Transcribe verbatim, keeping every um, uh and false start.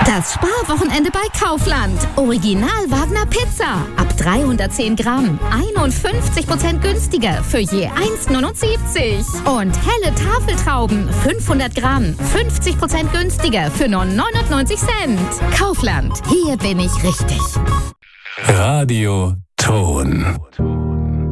Das Sparwochenende bei Kaufland. Original Wagner Pizza. Ab dreihundertzehn Gramm. einundfünfzig Prozent günstiger für je eins Komma neunundsiebzig. Und helle Tafeltrauben. fünfhundert Gramm. fünfzig Prozent günstiger für nur neunundneunzig Cent. Kaufland. Hier bin ich richtig. Radio Ton.